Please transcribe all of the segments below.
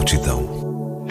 multidão.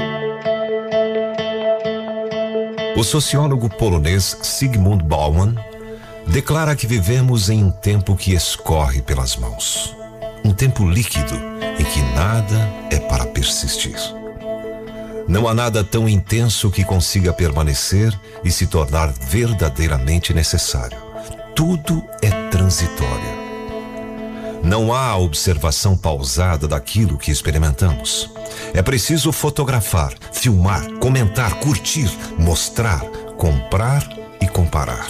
O sociólogo polonês Zygmunt Bauman declara que vivemos em um tempo que escorre pelas mãos. Um tempo líquido em que nada é para persistir. Não há nada tão intenso que consiga permanecer e se tornar verdadeiramente necessário. Tudo é transitório. Não há observação pausada daquilo que experimentamos. É preciso fotografar, filmar, comentar, curtir, mostrar, comprar e comparar.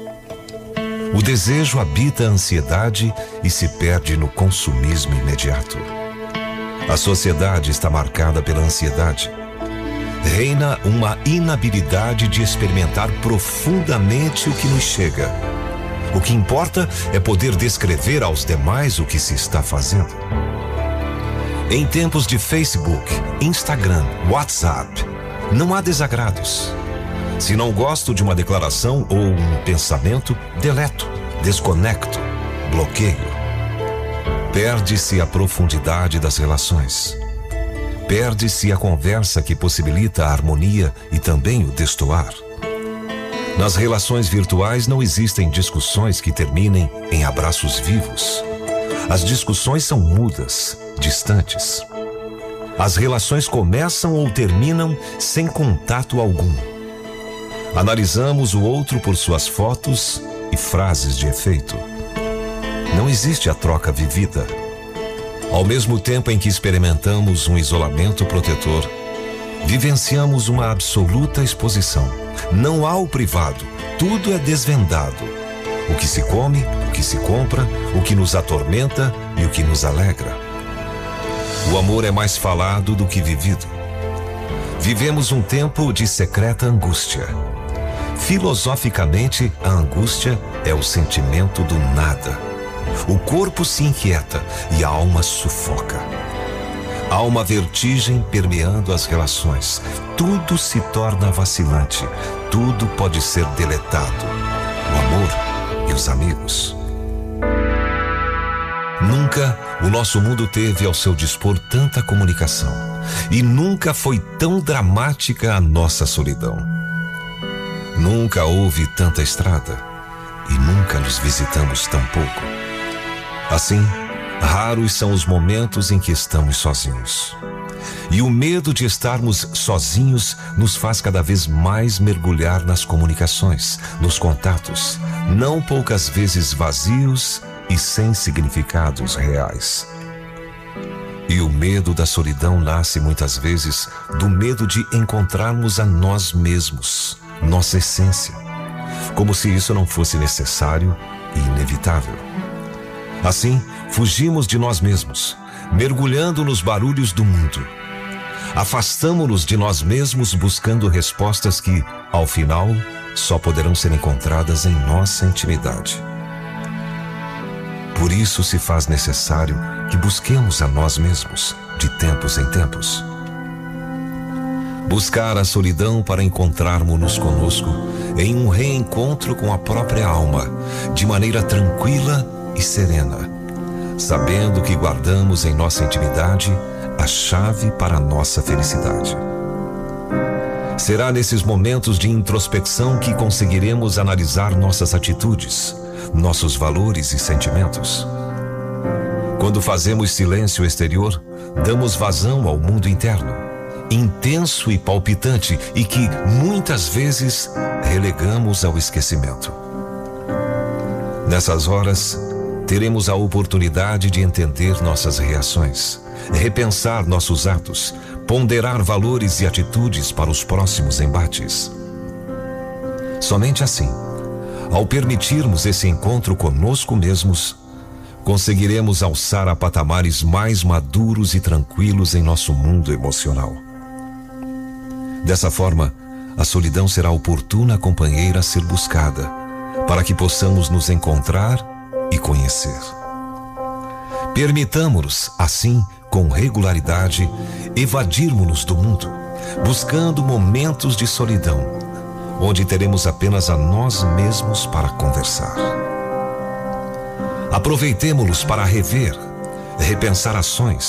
O desejo habita a ansiedade e se perde no consumismo imediato. A sociedade está marcada pela ansiedade. Reina uma inabilidade de experimentar profundamente o que nos chega. O que importa é poder descrever aos demais o que se está fazendo. Em tempos de Facebook, Instagram, WhatsApp, não há desagrados. Se não gosto de uma declaração ou um pensamento, deleto, desconecto, bloqueio. Perde-se a profundidade das relações. Perde-se a conversa que possibilita a harmonia e também o destoar. Nas relações virtuais não existem discussões que terminem em abraços vivos. As discussões são mudas, distantes. As relações começam ou terminam sem contato algum. Analisamos o outro por suas fotos e frases de efeito. Não existe a troca vivida. Ao mesmo tempo em que experimentamos um isolamento protetor, vivenciamos uma absoluta exposição. Não há o privado, tudo é desvendado. O que se come, o que se compra, o que nos atormenta e o que nos alegra. O amor é mais falado do que vivido. Vivemos um tempo de secreta angústia. Filosoficamente, a angústia é o sentimento do nada. O corpo se inquieta e a alma sufoca. Há uma vertigem permeando as relações. Tudo se torna vacilante. Tudo pode ser deletado. O amor e os amigos. Nunca o nosso mundo teve ao seu dispor tanta comunicação. E nunca foi tão dramática a nossa solidão. Nunca houve tanta estrada. E nunca nos visitamos tão pouco. Assim, raros são os momentos em que estamos sozinhos. E o medo de estarmos sozinhos nos faz cada vez mais mergulhar nas comunicações, nos contatos, não poucas vezes vazios e sem significados reais. E o medo da solidão nasce muitas vezes do medo de encontrarmos a nós mesmos, nossa essência, como se isso não fosse necessário e inevitável. Assim, fugimos de nós mesmos, mergulhando nos barulhos do mundo. Afastamo-nos de nós mesmos buscando respostas que, ao final, só poderão ser encontradas em nossa intimidade. Por isso se faz necessário que busquemos a nós mesmos, de tempos em tempos. Buscar a solidão para encontrarmos-nos conosco em um reencontro com a própria alma, de maneira tranquila e serena, sabendo que guardamos em nossa intimidade a chave para a nossa felicidade. Será nesses momentos de introspecção que conseguiremos analisar nossas atitudes, nossos valores e sentimentos. Quando fazemos silêncio exterior, damos vazão ao mundo interno, intenso e palpitante, e que muitas vezes relegamos ao esquecimento. Nessas horas, teremos a oportunidade de entender nossas reações, repensar nossos atos, ponderar valores e atitudes para os próximos embates. Somente assim, ao permitirmos esse encontro conosco mesmos, conseguiremos alçar a patamares mais maduros e tranquilos em nosso mundo emocional. Dessa forma, a solidão será a oportuna companheira a ser buscada, para que possamos nos encontrar e conhecer. Permitamo-nos, assim, com regularidade, evadirmos-nos do mundo, buscando momentos de solidão, onde teremos apenas a nós mesmos para conversar. Aproveitemo-los para rever, repensar ações,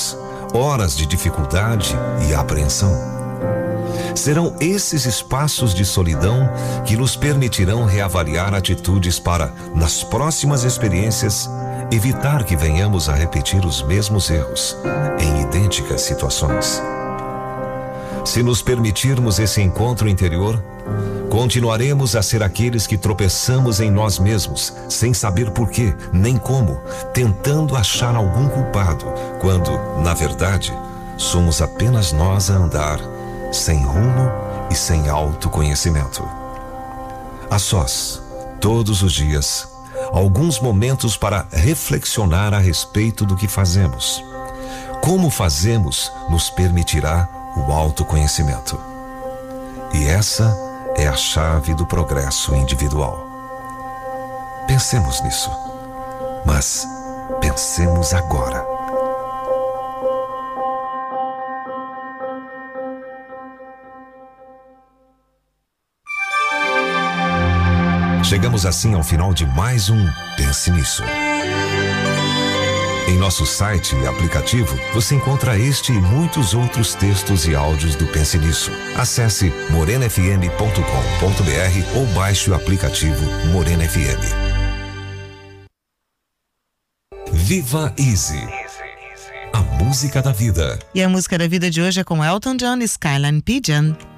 horas de dificuldade e apreensão. Serão esses espaços de solidão que nos permitirão reavaliar atitudes para, nas próximas experiências, evitar que venhamos a repetir os mesmos erros em idênticas situações. Se nos permitirmos esse encontro interior, continuaremos a ser aqueles que tropeçamos em nós mesmos, sem saber porquê, nem como, tentando achar algum culpado, quando, na verdade, somos apenas nós a andar, sem rumo e sem autoconhecimento. A sós, todos os dias, alguns momentos para reflexionar a respeito do que fazemos. Como fazemos nos permitirá o autoconhecimento. E essa é a chave do progresso individual. Pensemos nisso, mas pensemos agora. Chegamos assim ao final de mais um Pense Nisso. Em nosso site e aplicativo, você encontra este e muitos outros textos e áudios do Pense Nisso. Acesse morenafm.com.br ou baixe o aplicativo Morena FM. Viva Easy. A música da vida. E a música da vida de hoje é com Elton John e Skyline Pigeon.